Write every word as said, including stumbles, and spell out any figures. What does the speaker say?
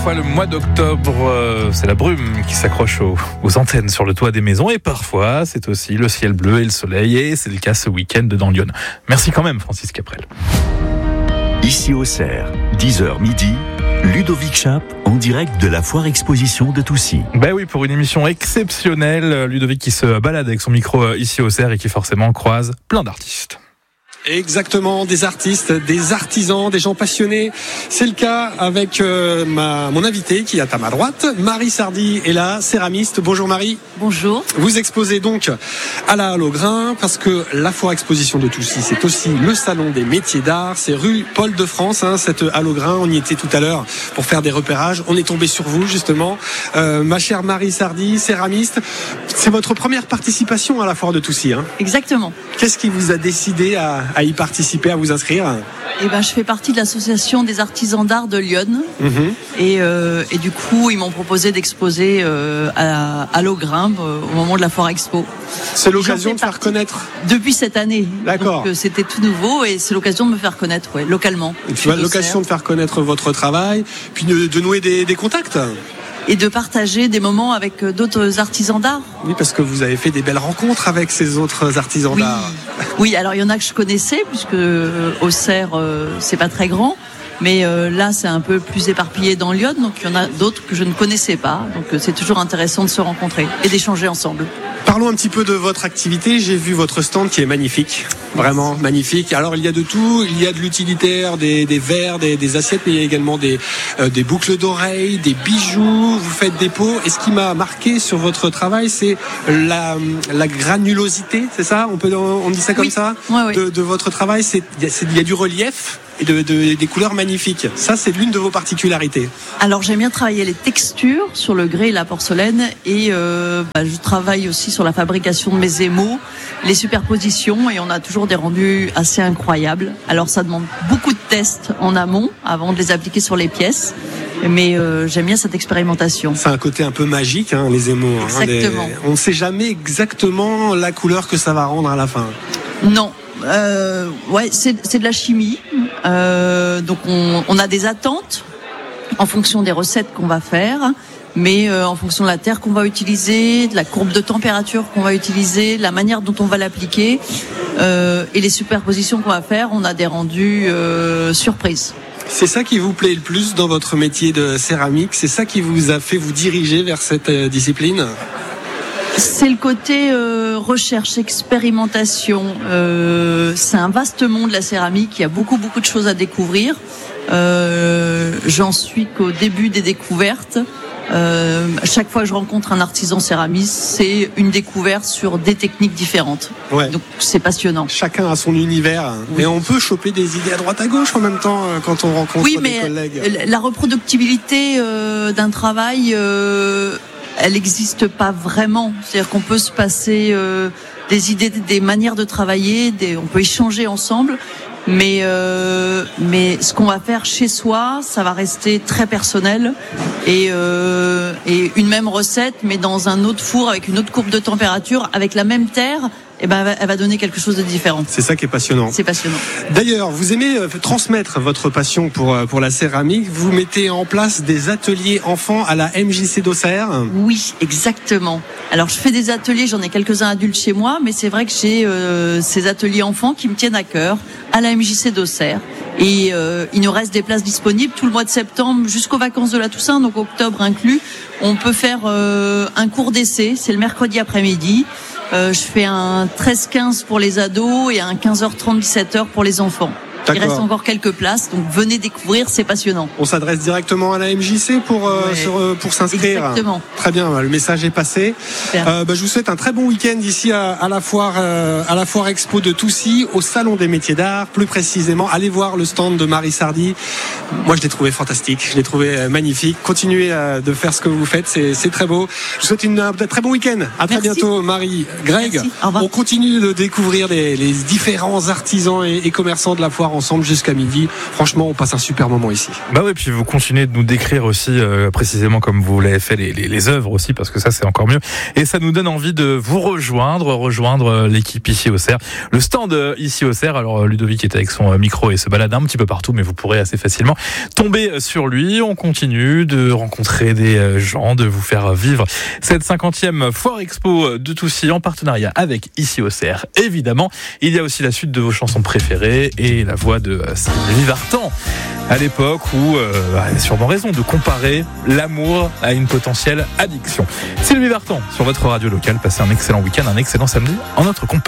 Parfois, le mois d'octobre, euh, c'est la brume qui s'accroche aux, aux antennes sur le toit des maisons. Et parfois, c'est aussi le ciel bleu et le soleil. Et c'est le cas ce week-end dans Lyon. Merci quand même, Francis Caprel. Ici au Cerf, dix heures midi, Ludovic Chape en direct de la foire exposition de Toussy. Ben oui, pour une émission exceptionnelle, Ludovic qui se balade avec son micro ici au Cerf et qui forcément croise plein d'artistes. Exactement, des artistes, des artisans, des gens passionnés. C'est le cas avec euh, ma, mon invité qui est à ma droite. Marie Sardy est là, céramiste. Bonjour Marie. Bonjour. Vous exposez donc à la Halle aux Grains parce que la foire exposition de Toussy, c'est aussi le salon des métiers d'art. C'est rue Paul de France, hein, cette Halle aux Grains. On y était tout à l'heure pour faire des repérages. On est tombé sur vous justement. Euh, ma chère Marie Sardy, céramiste. C'est votre première participation à la foire de Toussy, hein. Exactement. Qu'est-ce qui vous a décidé à à y participer, à vous inscrire? Eh ben, je fais partie de l'association des artisans d'art de Lyon. Mmh. Et, euh, et du coup, ils m'ont proposé d'exposer euh, à, à l'Au Grain euh, au moment de la foire expo. C'est l'occasion de faire connaître. Depuis cette année. D'accord. Donc, euh, c'était tout nouveau et c'est l'occasion de me faire connaître, ouais, localement. Tu as l'occasion de faire connaître votre travail, puis de, de nouer des, des contacts. Et de partager des moments avec d'autres artisans d'art. Oui, parce que vous avez fait des belles rencontres avec ces autres artisans oui. d'art. Oui, alors il y en a que je connaissais, puisque euh, au Cerf, euh, c'est pas très grand. Mais euh, là, c'est un peu plus éparpillé dans Lyon, donc il y en a d'autres que je ne connaissais pas. Donc euh, c'est toujours intéressant de se rencontrer et d'échanger ensemble. Parlons un petit peu de votre activité. J'ai vu votre stand qui est magnifique, vraiment magnifique. Alors il y a de tout, il y a de l'utilitaire, des, des verres, des, des assiettes, mais il y a également des, euh, des boucles d'oreilles, des bijoux. Vous faites des pots. Et ce qui m'a marqué sur votre travail, c'est la, la granulosité, c'est ça? On peut, on dit ça comme oui. ça ouais, ouais. de, de votre travail. C'est, il y a, il y a du relief. Et de, de, des couleurs magnifiques. Ça, c'est l'une de vos particularités. Alors, j'aime bien travailler les textures sur le grès et la porcelaine. Et euh, bah, je travaille aussi sur la fabrication de mes émaux, les superpositions. Et on a toujours des rendus assez incroyables. Alors, ça demande beaucoup de tests en amont avant de les appliquer sur les pièces. Mais euh, j'aime bien cette expérimentation. C'est un côté un peu magique, hein, les émaux. Exactement. Hein, les... On ne sait jamais exactement la couleur que ça va rendre à la fin. Non. Euh, ouais, c'est, c'est de la chimie. Euh, donc on, on a des attentes en fonction des recettes qu'on va faire, mais euh, en fonction de la terre qu'on va utiliser, de la courbe de température qu'on va utiliser, la manière dont on va l'appliquer euh, et les superpositions qu'on va faire, on a des rendus euh, surprises. C'est ça qui vous plaît le plus dans votre métier de céramique? C'est ça qui vous a fait vous diriger vers cette euh, discipline? C'est le côté euh, recherche, expérimentation. Euh, c'est un vaste monde, la céramique. Il y a beaucoup, beaucoup de choses à découvrir. Euh, j'en suis qu'au début des découvertes. Euh, chaque fois que je rencontre un artisan céramiste, c'est une découverte sur des techniques différentes. Ouais. Donc c'est passionnant. Chacun a son univers. Oui. Et on peut choper des idées à droite à gauche en même temps quand on rencontre oui, des collègues. Oui, mais la reproductibilité euh, d'un travail... Euh, elle n'existe pas vraiment. C'est-à-dire qu'on peut se passer euh, des idées, des manières de travailler, des, on peut échanger ensemble, mais euh, mais ce qu'on va faire chez soi, ça va rester très personnel et euh, et une même recette, mais dans un autre four avec une autre courbe de température, avec la même terre. Eh ben, elle va donner quelque chose de différent. C'est ça qui est passionnant. C'est passionnant. D'ailleurs, vous aimez transmettre votre passion pour, pour la céramique. Vous mettez en place des ateliers enfants à la M J C d'Auxerre. Oui, exactement. Alors, je fais des ateliers, j'en ai quelques-uns adultes chez moi, mais c'est vrai que j'ai euh, ces ateliers enfants qui me tiennent à cœur à la M J C d'Auxerre. Et euh, il nous reste des places disponibles tout le mois de septembre jusqu'aux vacances de la Toussaint, donc octobre inclus. On peut faire euh, un cours d'essai, c'est le mercredi après-midi. Euh, je fais un treize quinze pour les ados et un quinze heures trente dix-sept heures pour les enfants. D'accord. Il reste encore quelques places, donc venez découvrir, c'est passionnant. On s'adresse directement à la M J C pour euh, ouais. sur, pour s'inscrire. Exactement. Très bien, le message est passé. Euh, bah, je vous souhaite un très bon week-end ici à, à la foire euh, à la foire expo de Toussy, au salon des métiers d'art. Plus précisément, allez voir le stand de Marie Sardy. Moi, je l'ai trouvé fantastique, je l'ai trouvé magnifique. Continuez euh, de faire ce que vous faites, c'est, c'est très beau. Je vous souhaite une, un très bon week-end. À très Merci. bientôt, Marie. Greg, Merci. Au revoir. on continue de découvrir les, les différents artisans et, et commerçants de la foire ensemble jusqu'à midi. Franchement, on passe un super moment ici. Bah oui, puis vous continuez de nous décrire aussi euh, précisément comme vous l'avez fait les, les, les œuvres aussi, parce que ça c'est encore mieux. Et ça nous donne envie de vous rejoindre, rejoindre l'équipe ici au Cerf. Le stand ici au Cerf, alors Ludovic est avec son micro et se balade un petit peu partout, mais vous pourrez assez facilement tomber sur lui. On continue de rencontrer des gens, de vous faire vivre cette cinquantième Foire Expo de Toucy en partenariat avec ici au Cerf. Évidemment, il y a aussi la suite de vos chansons préférées et la voix de Sylvie Vartan. À l'époque où euh, elle a sûrement raison de comparer l'amour à une potentielle addiction. Sylvie Vartan sur votre radio locale. Passez un excellent week-end, un excellent samedi en notre compagnie.